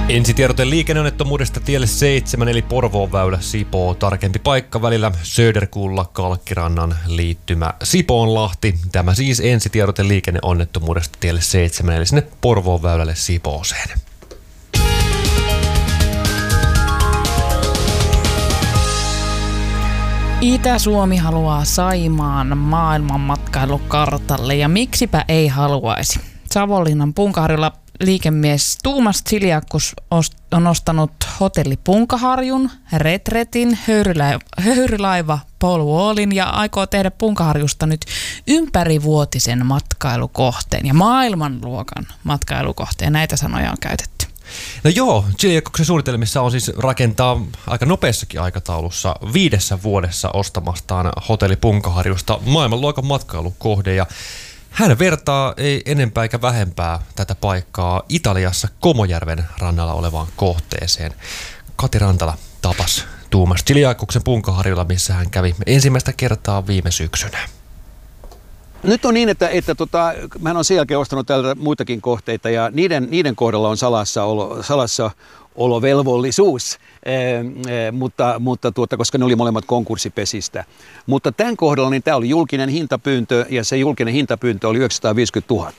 Ensitiedote liikenneonnettomuudesta tielle 7 eli Porvoon väylä Sipoo. Tarkempi paikka välillä Söderkulla Kalkkirannan liittymä Sipoonlahti. Tämä siis ensitiedote liikenneonnettomuudesta tielle 7 eli sinne Porvoon väylälle Sipooseen. Itä-Suomi haluaa Saimaan maailmanmatkailukartalle ja miksipä ei haluaisi. Savonlinnan Punkaharjulla liikemies Tuomas Tsiliakus on ostanut hotelli Punkaharjun, Retretin, höyrylaiva Paul Wallin ja aikoo tehdä Punkaharjusta nyt ympärivuotisen matkailukohteen ja maailmanluokan matkailukohteen. Näitä sanoja on käytetty. No joo, Tsiliakuksen suunnitelmissa on siis rakentaa aika nopeassakin aikataulussa 5 vuodessa ostamastaan hotelli Punkaharjusta maailmanluokan matkailukohde ja hän vertaa ei enempää eikä vähempää tätä paikkaa Italiassa Komojärven rannalla olevaan kohteeseen. Kati Rantala tapasi Tuomas Tsiliakuksen Punkaharjulla, missä hän kävi ensimmäistä kertaa viime syksynä. Nyt on niin, että mä on sen jälkeen ostanut täältä muitakin kohteita ja niiden kohdalla on salassaolovelvollisuus, mutta koska ne oli molemmat konkurssipesistä. Mutta tämän kohdalla niin tämä oli julkinen hintapyyntö ja se julkinen hintapyyntö oli 950 000.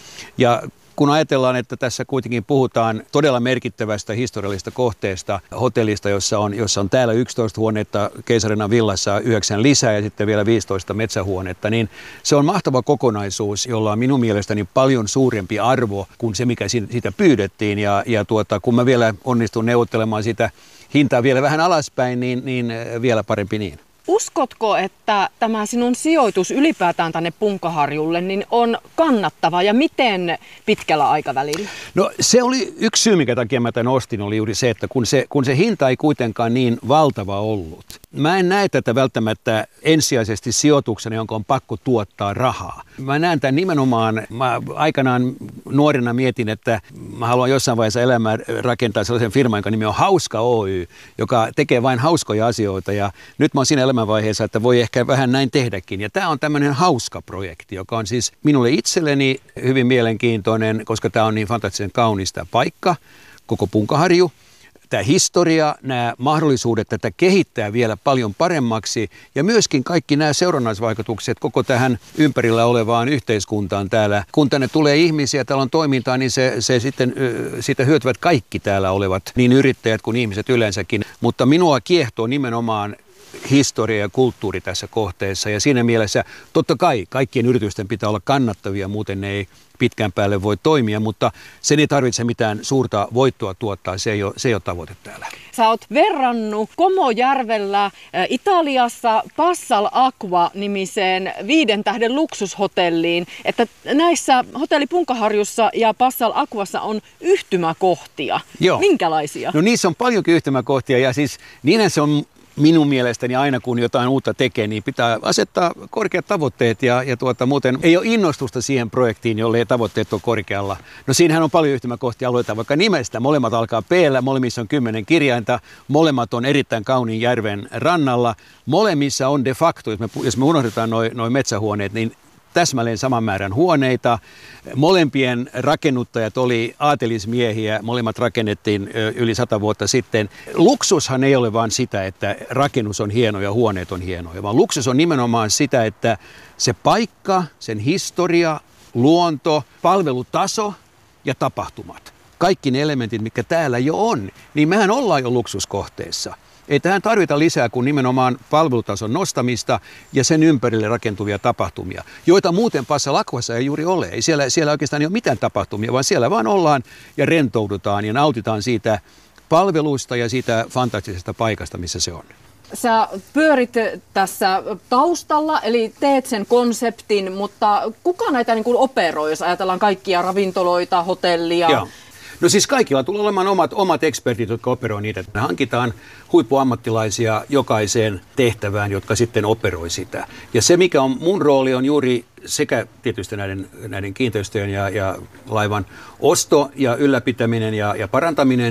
Ja kun ajatellaan, että tässä kuitenkin puhutaan todella merkittävästä historiallisesta kohteesta, hotellista, jossa on täällä 11 huonetta, Keisarinnan villassa 9 lisää ja sitten vielä 15 metsähuonetta, niin se on mahtava kokonaisuus, jolla on minun mielestäni paljon suurempi arvo kuin se, mikä siitä pyydettiin. Ja kun mä vielä onnistun neuvottelemaan sitä hintaa vielä vähän alaspäin, niin vielä parempi niin. Uskotko, että tämä sinun sijoitus ylipäätään tänne Punkaharjulle niin on kannattava ja miten pitkällä aikavälillä? No se oli yksi syy, minkä takia mä tämän ostin, oli juuri se, että kun se hinta ei kuitenkaan niin valtava ollut. Mä en näe tätä välttämättä ensisijaisesti sijoituksena, jonka on pakko tuottaa rahaa. Mä näen tämän nimenomaan, mä aikanaan nuorena mietin, että mä haluan jossain vaiheessa elämää rakentaa sellaisen firman, jonka nimi on Hauska Oy, joka tekee vain hauskoja asioita ja nyt mä oon siinä elämänvaiheessa, että voi ehkä vähän näin tehdäkin. Ja tämä on tämmöinen hauska projekti, joka on siis minulle itselleni hyvin mielenkiintoinen, koska tämä on niin fantastisen kaunis tämä paikka, koko Punkaharju. Tämä historia, nämä mahdollisuudet tätä kehittää vielä paljon paremmaksi ja myöskin kaikki nämä seurannaisvaikutukset koko tähän ympärillä olevaan yhteiskuntaan täällä. Kun tänne tulee ihmisiä, täällä on toimintaa, niin se sitten siitä hyötyvät kaikki täällä olevat, niin yrittäjät kuin ihmiset yleensäkin. Mutta minua kiehtoo nimenomaan historia ja kulttuuri tässä kohteessa ja siinä mielessä totta kai kaikkien yritysten pitää olla kannattavia, muuten ne ei pitkään päälle voi toimia, mutta sen ei tarvitse mitään suurta voittoa tuottaa, se ei ole tavoite täällä. Sä oot verrannut Komojärvellä Italiassa Passal Acqua-nimiseen 5 tähden luksushotelliin, että näissä hotelli Punkaharjussa ja Passal Acquassa on yhtymäkohtia. Joo. Minkälaisia? No niissä on paljonkin yhtymäkohtia ja siis niinhän se on minun mielestäni aina kun jotain uutta tekee, niin pitää asettaa korkeat tavoitteet ja muuten ei ole innostusta siihen projektiin, jolle tavoitteet on korkealla. No siinähän on paljon yhtymäkohtia, aloitetaan vaikka nimestä. Molemmat alkaa P-llä, molemmissa on 10 kirjainta, molemmat on erittäin kauniin järven rannalla. Molemmissa on de facto, jos me unohdetaan noi metsähuoneet, niin täsmälleen saman määrän huoneita. Molempien rakennuttajat oli aatelismiehiä, molemmat rakennettiin yli 100 vuotta sitten. Luksushan ei ole vain sitä, että rakennus on hieno ja huoneet on hienoja, vaan luksus on nimenomaan sitä, että se paikka, sen historia, luonto, palvelutaso ja tapahtumat. Kaikki ne elementit, mitkä täällä jo on, niin mehän ollaan jo luksuskohteessa. Ei tähän tarvita lisää kuin nimenomaan palvelutason nostamista ja sen ympärille rakentuvia tapahtumia, joita muuten Passal Acquassa ei juuri ole. Ei siellä oikeastaan ei ole mitään tapahtumia, vaan siellä vaan ollaan ja rentoudutaan ja nautitaan siitä palvelusta ja siitä fantastisesta paikasta, missä se on. Sä pyörit tässä taustalla, eli teet sen konseptin, mutta kuka näitä niin kuin operoi, jos ajatellaan kaikkia ravintoloita, hotellia? Joo. No siis kaikilla tulee olemaan omat ekspertit, jotka operoi niitä. Me hankitaan huippuammattilaisia jokaiseen tehtävään, jotka sitten operoi sitä. Ja se, mikä on mun rooli, on juuri sekä tietysti näiden kiinteistöjen ja laivan osto ja ylläpitäminen ja parantaminen.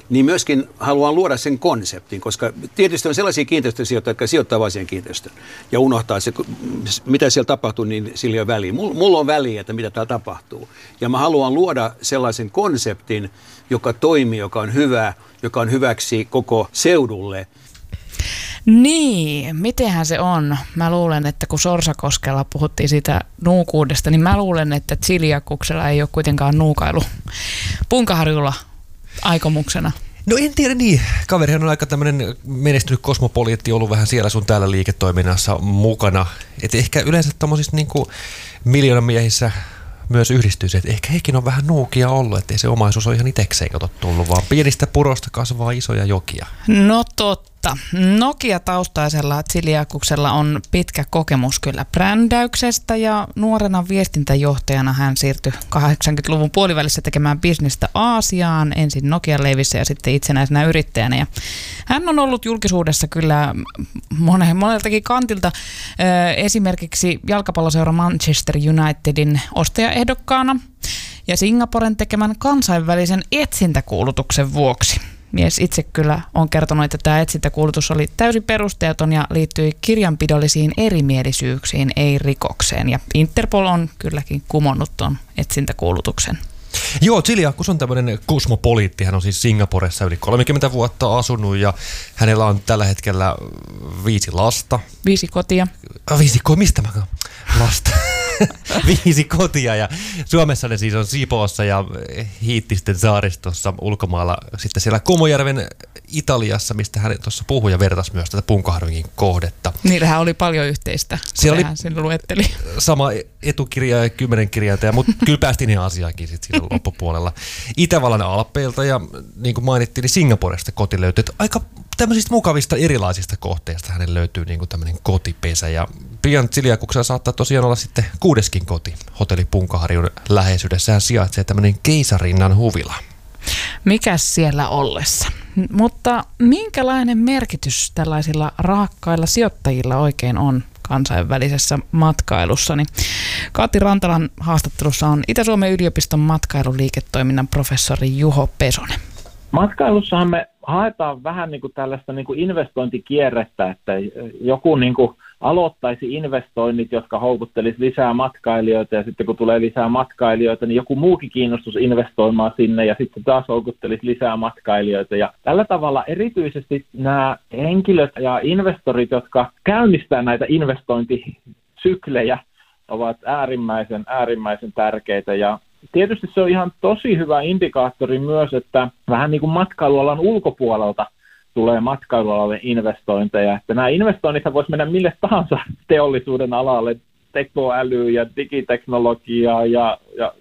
niin myöskin haluan luoda sen konseptin, koska tietysti on sellaisia kiinteistösijoittajia, jotka sijoittaa vain siihen kiinteistöön ja unohtaa se, mitä siellä tapahtuu, niin sillä ei ole väliä. Mulla on väliä, että mitä täällä tapahtuu. Ja mä haluan luoda sellaisen konseptin, joka toimii, joka on hyvä, joka on hyväksi koko seudulle. Niin, mitenhän se on? Mä luulen, että kun Sorsakoskella puhuttiin siitä nuukuudesta, niin mä luulen, että Chiliakuksella ei ole kuitenkaan nuukailu Punkaharjulla aikomuksena. No en tiedä niin. Kaverihan on aika tämmöinen menestynyt kosmopoliitti, ollut vähän siellä sun täällä liiketoiminnassa mukana. Et ehkä yleensä tommosissa niinku miljoonamiehissä myös yhdistyy se, että ehkä hekin on vähän nuukia ollut, ettei se omaisuus ole ihan itsekseen tullut, vaan pienistä purosta kasvaa isoja jokia. No totta. Nokia-taustaisella Chiliakuksella on pitkä kokemus kyllä brändäyksestä ja nuorena viestintäjohtajana hän siirtyi 80-luvun puolivälissä tekemään bisnestä Aasiaan, ensin Nokian leivissä ja sitten itsenäisenä yrittäjänä. Ja hän on ollut julkisuudessa kyllä moneltakin kantilta, esimerkiksi jalkapalloseura Manchester Unitedin ostajaehdokkaana ja Singaporen tekemän kansainvälisen etsintäkuulutuksen vuoksi. Mies itse kyllä on kertonut, että tämä etsintäkuulutus oli täysin perusteeton ja liittyi kirjanpidollisiin erimielisyyksiin, ei rikokseen. Ja Interpol on kylläkin kumonnut tuon etsintäkuulutuksen. Joo, Chiliakus on tämmöinen kosmopoliitti. Hän on siis Singaporessa yli 30 vuotta asunut ja hänellä on tällä hetkellä 5 lasta. 5 kotia. Mistä mä lasta? 5 kotia ja Suomessa ne siis on Sipoossa ja Hiittisten saaristossa ulkomaalla sitten siellä Komojärven Italiassa, mistä hän tuossa puhui ja vertasi myös tätä Punkaharjunkin kohdetta. Niillähän oli paljon yhteistä, siellä hän sen luetteli. Sama etukirja ja 10 kirjainta, mutta kyllä päästiin ihan asiaankin sitten siinä loppupuolella. Itävallan Alpeilta ja niin kuin mainittiin, niin Singaporesta koti löytyy. Aika tämmöisistä mukavista erilaisista kohteista hänen löytyy niin kuin tämmöinen kotipesä ja pian Chiliakuksella saattaa tosiaan olla sitten 6. koti. Hotelli Punkaharjun läheisyydessään sijaitsee tämmöinen Keisarinnan huvila. Mikäs siellä ollessa? Mutta minkälainen merkitys tällaisilla rahakkailla sijoittajilla oikein on kansainvälisessä matkailussa? Niin Kati Rantalan haastattelussa on Itä-Suomen yliopiston matkailuliiketoiminnan professori Juho Pesonen. Matkailussahan me haetaan vähän niin kuin tällaista niin kuin investointikierrettä, että joku niin kuin aloittaisi investoinnit, jotka houkuttelisi lisää matkailijoita ja sitten kun tulee lisää matkailijoita, niin joku muukin kiinnostus investoimaan sinne ja sitten taas houkuttelisi lisää matkailijoita. Ja tällä tavalla erityisesti nämä henkilöt ja investorit, jotka käynnistää näitä investointisyklejä, ovat äärimmäisen tärkeitä ja tietysti se on ihan tosi hyvä indikaattori myös, että vähän niin kuin matkailualan ulkopuolelta tulee matkailualalle investointeja. Että nämä investoinnit voisi mennä mille tahansa teollisuuden alalle, tekoälyä ja digiteknologiaa ja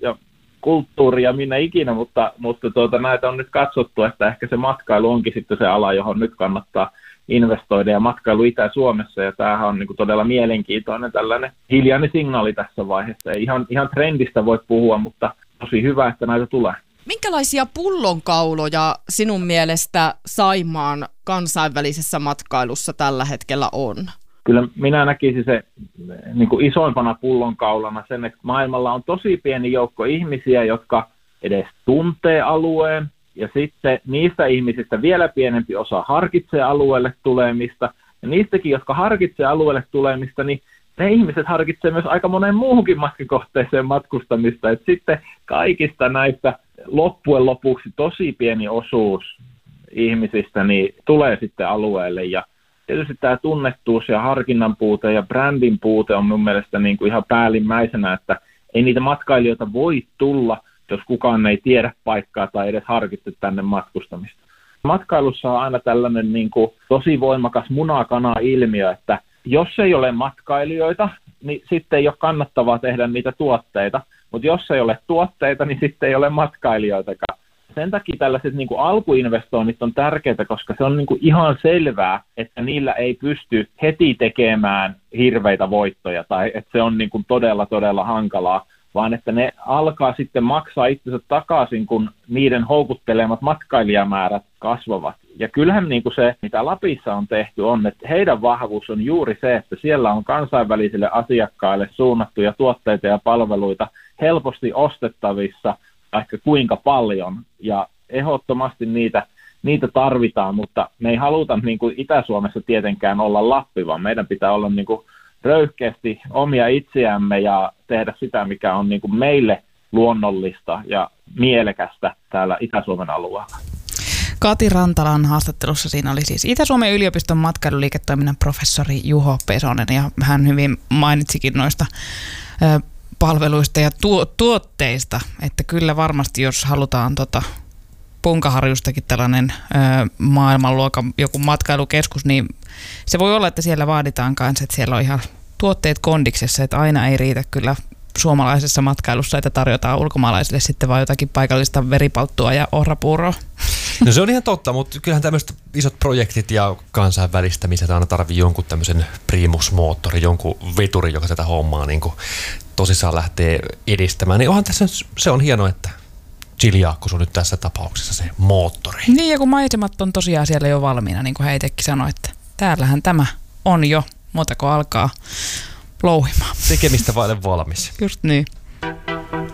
kulttuuria minne ikinä, mutta näitä on nyt katsottu, että ehkä se matkailu onkin sitten se ala, johon nyt kannattaa investoida ja matkailu Itä-Suomessa ja tämähän on niin kuin todella mielenkiintoinen tällainen hiljainen signaali tässä vaiheessa. Ei ihan trendistä voi puhua, mutta tosi hyvä, että näitä tulee. Minkälaisia pullonkauloja sinun mielestä Saimaan kansainvälisessä matkailussa tällä hetkellä on? Kyllä minä näkisin se niin kuin isoimpana pullonkaulana sen, että maailmalla on tosi pieni joukko ihmisiä, jotka edes tuntee alueen. Ja sitten niistä ihmisistä vielä pienempi osa harkitsee alueelle tulemista. Ja niistäkin, jotka harkitsee alueelle tulemista, niin ne ihmiset harkitsee myös aika moneen muuhunkin matkakohteeseen matkustamista. Et sitten kaikista näistä loppujen lopuksi tosi pieni osuus ihmisistä niin tulee sitten alueelle. Ja tietysti tämä tunnettuus ja harkinnan puute ja brändin puute on mun mielestä niin kuin ihan päällimmäisenä, että ei niitä matkailijoita voi tulla, jos kukaan ei tiedä paikkaa tai edes harkitse tänne matkustamista. Matkailussa on aina tällainen niin kuin tosi voimakas muna-kana-ilmiö, että jos ei ole matkailijoita, niin sitten ei ole kannattavaa tehdä niitä tuotteita, mutta jos ei ole tuotteita, niin sitten ei ole matkailijoitakaan. Sen takia tällaiset niin kuin alkuinvestoinnit on tärkeitä, koska se on niin kuin ihan selvää, että niillä ei pysty heti tekemään hirveitä voittoja tai että se on niin kuin todella hankalaa, vaan että ne alkaa sitten maksaa itsensä takaisin, kun niiden houkuttelemat matkailijamäärät kasvavat. Ja kyllähän niin kuin se, mitä Lapissa on tehty, on, että heidän vahvuus on juuri se, että siellä on kansainvälisille asiakkaille suunnattuja tuotteita ja palveluita helposti ostettavissa, vaikka kuinka paljon. Ja ehdottomasti niitä niitä tarvitaan, mutta me ei haluta niin kuin Itä-Suomessa tietenkään olla Lappi, vaan meidän pitää olla niin kuin röyhkeästi omia itseämme ja tehdä sitä, mikä on niin kuin meille luonnollista ja mielekästä täällä Itä-Suomen alueella. Kati Rantalan haastattelussa siinä oli siis Itä-Suomen yliopiston matkailuliiketoiminnan professori Juho Pesonen, ja hän hyvin mainitsikin noista palveluista ja tuotteista, että kyllä varmasti jos halutaan Punkaharjustakin tällainen maailmanluokan joku matkailukeskus, niin se voi olla, että siellä vaaditaan kanssa, että siellä on ihan tuotteet kondiksessa, että aina ei riitä kyllä suomalaisessa matkailussa, että tarjotaan ulkomaalaisille sitten vaan jotakin paikallista veripalttua ja ohrapuuroa. No se on ihan totta, mutta kyllähän tämmöiset isot projektit ja kansainvälistämiset aina tarvii jonkun tämmöisen primusmoottori, jonkun veturi, joka tätä hommaa niin kuin tosissaan lähtee edistämään. Niin onhan tässä, se on hienoa, että Chiliakkus on nyt tässä tapauksessa se moottori. Niin, ja kun maisemat on tosiaan siellä jo valmiina, niin kuin Heitekin sanoi, että täällähän tämä on jo, muuta kuin alkaa louhimaan. Tekemistä vaille valmis. Just niin.